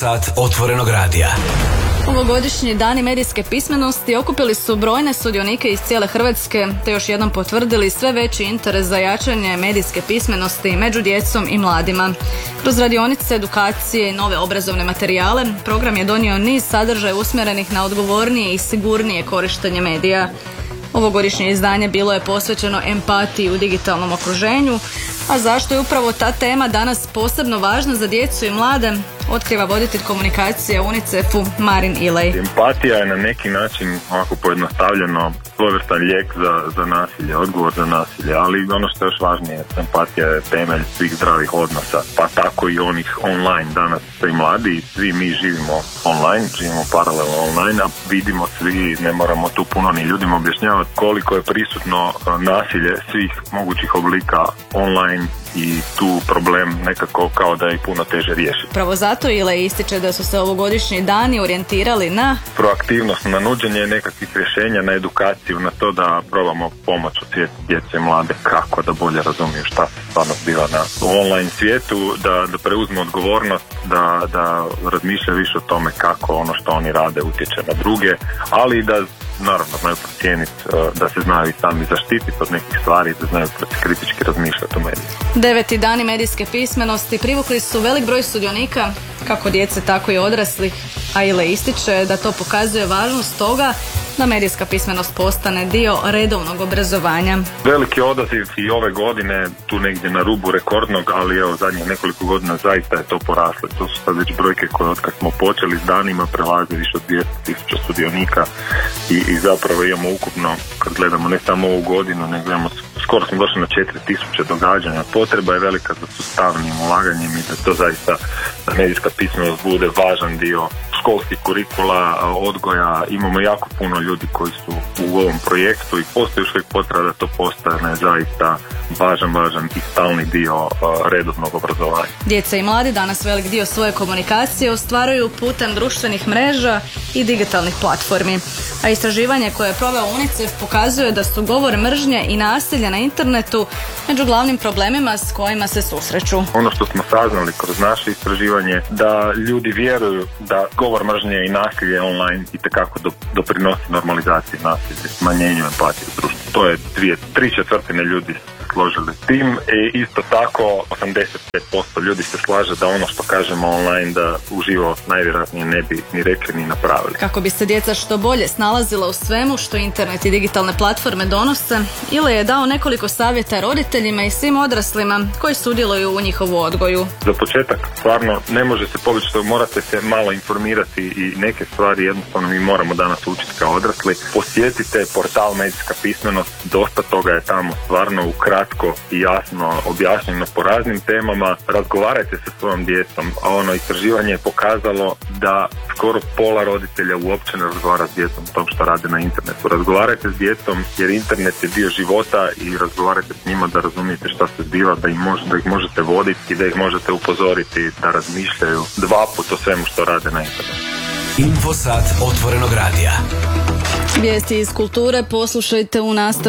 Sat otvorenog radija. Ovogodišnji dani medijske pismenosti okupili su brojne sudionike iz cijele Hrvatske, te još jednom potvrdili sve veći interes za jačanje medijske pismenosti među djecom i mladima. Kroz radionice, edukacije i nove obrazovne materijale, program je donio niz sadržaja usmjerenih na odgovornije i sigurnije korištenje medija. Ovogodišnje izdanje bilo je posvećeno empatiji u digitalnom okruženju, a zašto je upravo ta tema danas posebno važna za djecu i mlade, otkriva voditelj komunikacije u UNICEF-u Marin Ilej. Empatija je na neki način, ovako pojednostavljeno, svojevrstan lijek za nasilje, odgovor za nasilje, ali ono što je još važnije, empatija je temelj svih zdravih odnosa, pa tako i onih online. Danas svi mladi, svi mi živimo online, živimo paralelno online, a vidimo svi, ne moramo tu puno ni ljudima objašnjavati koliko je prisutno nasilje svih mogućih oblika online i tu problem nekako kao da je puno teže riješiti. Pravo zato Ilej ističe da su se ovogodišnji dani orijentirali na proaktivnost, na nuđenje nekakvih rješenja, na edukaciju, na to da probamo pomoć u svijetu djece i mlade kako da bolje razumiju šta se stvarno zbiva na online svijetu, da preuzmu odgovornost, da razmišljaju više o tome kako ono što oni rade utječe na druge, ali i da naravno znaju procijeniti, da se znaju i sami zaštititi od nekih stvari, da znaju kritički razmišljati o mediju. 9. dani medijske pismenosti privukli su velik broj sudionika, kako djece tako i odraslih, a Ilej ističe da to pokazuje važnost toga da medijska pismenost postane dio redovnog obrazovanja. Veliki odaziv i ove godine, tu negdje na rubu rekordnog, ali evo zadnjih nekoliko godina zaista je to poraslo. To su sad već brojke koje od kad smo počeli s danima prelaze više od 200.000 sudionika i zapravo imamo ukupno, kad gledamo ne samo ovu godinu, nego imamo, skoro smo došli na 4.000 događanja. Potreba je velika za sustavnim ulaganjem i da to zaista da medijska pismenost bude važan dio školskih kurikula, odgoja. Imamo jako puno ljudi koji su u ovom projektu i postoji još uvijek potreba da to postane zaista važan i stalni dio redovnog obrazovanja. Djeca i mladi danas velik dio svoje komunikacije ostvaruju putem društvenih mreža i digitalnih platformi. A istraživanje koje je proveo UNICEF pokazuje da su govor mržnje i nasilje na internetu među glavnim problemima s kojima se susreću. Ono što smo saznali kroz naše istraživanje, da ljudi vjeruju da govor mržnje i nasilje online itekako doprinosi normalizaciji nasilja, smanjenju empatije u društvu. To je 3/4 ljudi složili s tim i isto tako 85% ljudi se slaže da ono što kažemo online da uživo najvjerojatnije ne bi ni rekli ni napravili. Kako bi se djeca što bolje snalazila u svemu što internet i digitalne platforme donose, Ilej je dao nekoliko savjeta roditeljima i svim odraslima koji sudjeluju u njihovu odgoju. Za početak, stvarno ne može se pobjeći što morate se malo informirati i neke stvari jednostavno mi moramo danas učiti kao odrasli. Posjetite portal Medijska pismenost, dosta toga je tamo stvarno ukratko i jasno objašnjeno po raznim temama. Razgovarajte sa svojom djecom, a ono istraživanje je pokazalo da skoro pola roditelja uopće ne razgovara s djecom o tom što rade na internetu. Razgovarajte s djecom jer internet je dio života i razgovarajte s njima da razumijete šta se zbiva, da ih možete voditi i da ih možete upozoriti da razmišljaju 2 puta o svemu što rade na internetu. Infosat otvorenog radija. Vijesti iz kulture poslušajte u nastavku